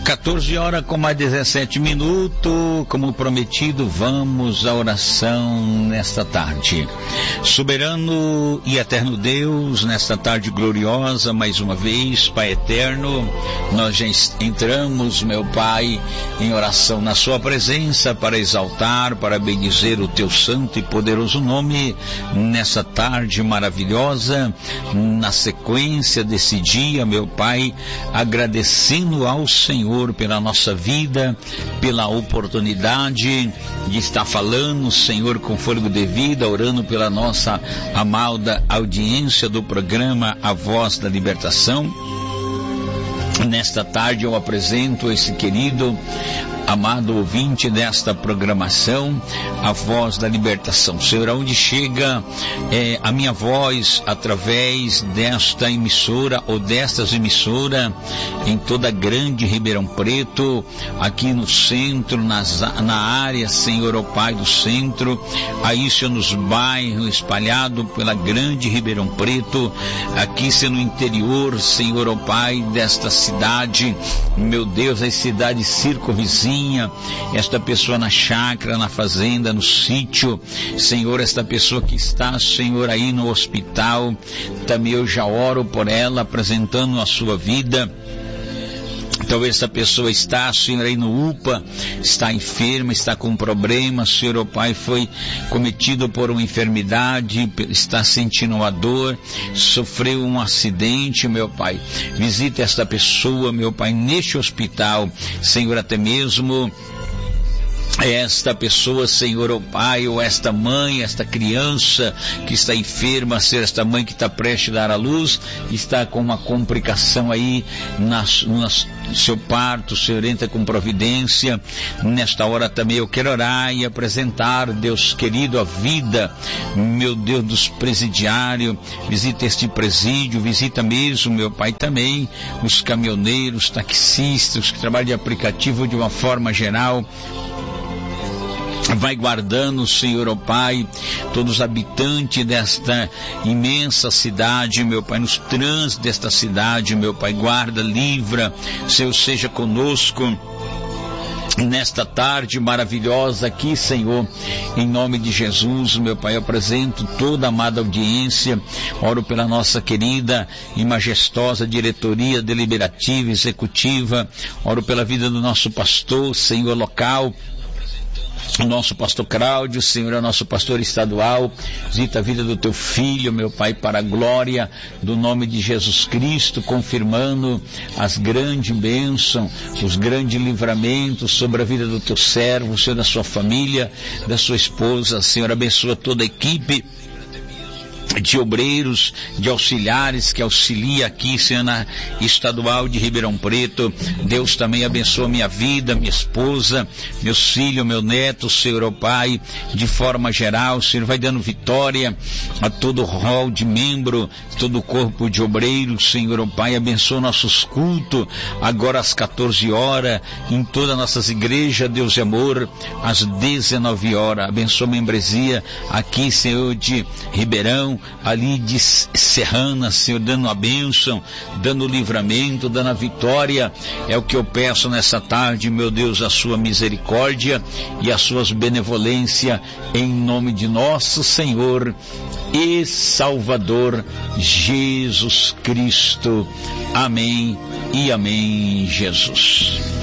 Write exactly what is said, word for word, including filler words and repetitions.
quatorze horas com mais dezessete minutos, como prometido, vamos à oração nesta tarde. Soberano e eterno Deus, nesta tarde gloriosa, mais uma vez, Pai eterno, nós já entramos, meu Pai, em oração na sua presença para exaltar, para bendizer o teu santo e poderoso nome, nessa tarde maravilhosa, na sequência desse dia, meu Pai, agradecendo ao Senhor pela nossa vida, pela oportunidade de estar falando, Senhor, com fôlego de vida, orando pela nossa amada audiência do programa A Voz da Libertação. Nesta tarde eu apresento esse querido, amado ouvinte desta programação, A Voz da Libertação. Senhor, aonde chega é, a minha voz através desta emissora ou destas emissoras em toda a grande Ribeirão Preto, aqui no centro, nas, na área, Senhor, ó Pai do centro, aí, Senhor, nos bairros espalhados pela grande Ribeirão Preto, aqui, Senhor, no interior, Senhor, ó Pai, desta cidade, meu Deus, as cidades circunvizinhas, esta pessoa na chácara, na fazenda, no sítio, Senhor, esta pessoa que está, Senhor, aí no hospital, também eu já oro por ela, apresentando a sua vida. Talvez essa pessoa está, Senhor, aí no U P A, está enferma, está com problemas, Senhor, ó Pai, foi cometido por uma enfermidade, está sentindo uma dor, sofreu um acidente, meu Pai. Visita esta pessoa, meu Pai, neste hospital, Senhor, até mesmo esta pessoa, Senhor, ó Pai, ou esta mãe, esta criança que está enferma, ser esta mãe que está prestes a dar à luz, está com uma complicação aí nas, nas, no seu parto, Senhor, entra com providência. Nesta hora também eu quero orar e apresentar, Deus querido, a vida, meu Deus, dos presidiários. Visita este presídio, visita mesmo, meu Pai, também os caminhoneiros, taxistas, os que trabalham de aplicativo de uma forma geral. Vai guardando, Senhor, ó Pai, todos os habitantes desta imensa cidade, meu Pai, nos trânsitos desta cidade, meu Pai, guarda, livra, Senhor, seja conosco nesta tarde maravilhosa aqui, Senhor, em nome de Jesus, meu Pai, eu apresento toda a amada audiência, oro pela nossa querida e majestosa diretoria deliberativa, executiva, oro pela vida do nosso pastor, Senhor, local, o nosso pastor Cláudio, Senhor, é o nosso pastor estadual. Visita a vida do teu filho, meu Pai, para a glória do nome de Jesus Cristo, confirmando as grandes bênçãos, os grandes livramentos sobre a vida do teu servo, Senhor, da sua família, da sua esposa. Senhor, abençoa toda a equipe de obreiros, de auxiliares que auxilia aqui, Senhor, na estadual de Ribeirão Preto. Deus também abençoa minha vida, minha esposa, meus filhos, meu neto, Senhor, ó Pai, de forma geral, Senhor, vai dando vitória a todo o rol de membro, todo o corpo de obreiros, Senhor, ó Pai, abençoa nossos cultos, agora às quatorze horas, em todas as nossas igrejas, Deus e amor, às dezenove horas, abençoa a membresia aqui, Senhor, de Ribeirão, ali de Serrana, Senhor, dando a bênção, dando o livramento, dando a vitória. É o que eu peço nessa tarde, meu Deus, a sua misericórdia e as suas benevolências, em nome de nosso Senhor e Salvador Jesus Cristo. Amém e amém, Jesus.